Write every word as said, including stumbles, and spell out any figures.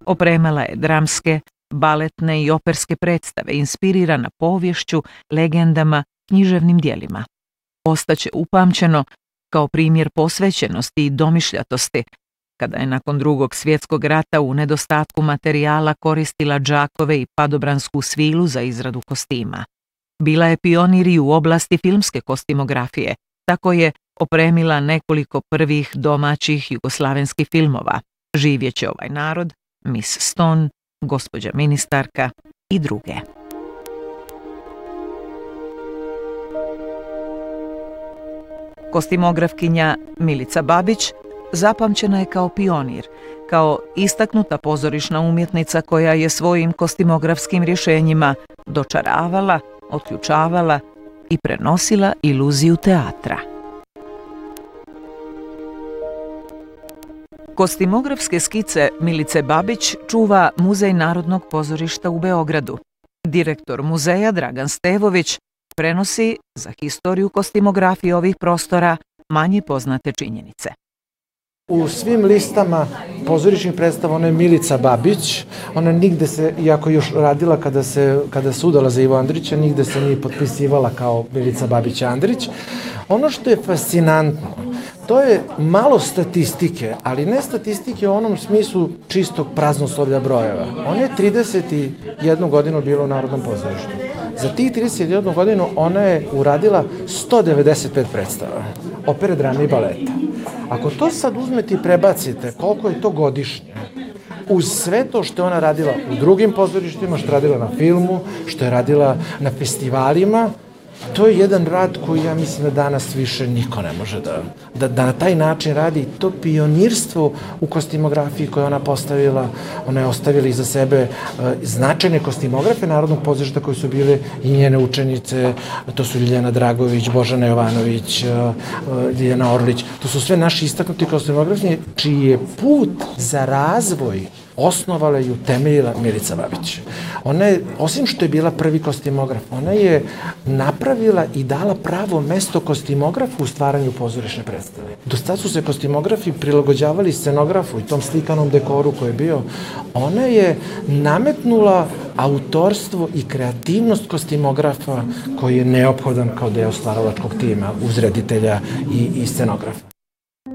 Opremala je dramske, baletne i operske predstave, inspirirana povješću, legendama, književnim dijelima. Ostaće upamćeno kao primjer posvećenosti i domišljatosti, kada je nakon Drugog svjetskog rata u nedostatku materijala koristila džakove i padobransku svilu za izradu kostima. Bila je pionir i u oblasti filmske kostimografije, tako je opremila nekoliko prvih domaćih jugoslavenskih filmova: Živjet će ovaj narod, Miss Stone, Gospođa ministarka i druge. Kostimografkinja Milica Babić zapamćena je kao pionir, kao istaknuta pozorišna umjetnica koja je svojim kostimografskim rješenjima dočaravala, otključavala i prenosila iluziju teatra. Kostimografske skice Milice Babić čuva Muzej Narodnog pozorišta u Beogradu. Direktor muzeja Dragan Stevović prenosi za historiju kostimografije ovih prostora manje poznate činjenice. U svim listama pozorišnih predstava ona je Milica Babić. Ona nigde se, iako još radila kada se, kada se udala za Ivo Andrića, nigde se nije potpisivala kao Milica Babić Andrić. Ono što je fascinantno, to je malo statistike, ali ne statistike u onom smislu čistog praznoslovlja brojeva. Ona je trideset jednu godinu bila u Narodnom pozorištu. Za tih trideset jednu godinu ona je uradila sto devedeset pet predstava, opere, drame i baleta. Ako to sad uzmete i prebacite, koliko je to godišnje, uz sve to što je ona radila u drugim pozorištima, što je radila na filmu, što je radila na festivalima, to je jedan rad koji ja mislim da danas više niko ne može da, da, da na taj način radi. To pionirstvo u kostimografiji koje ona postavila, ona je ostavila iza sebe uh, značajne kostimografe Narodnog pozorišta koji su bile i njene učenice, to su Ljiljana Dragović, Božana Jovanović, uh, uh, Ljiljana Orlić, to su sve naši istaknuti kostimografi čiji je put za razvoj osnovala i utemeljila Milica Babić. Ona je, osim što je bila prvi kostimograf, ona je napravila i dala pravo mesto kostimografu u stvaranju pozorišne predstave. Do sad su se kostimografi prilagođavali scenografu i tom slikanom dekoru koji je bio. Ona je nametnula autorstvo i kreativnost kostimografa koji je neophodan kao deo stvaralačkog tima uz reditelja i, i scenografa.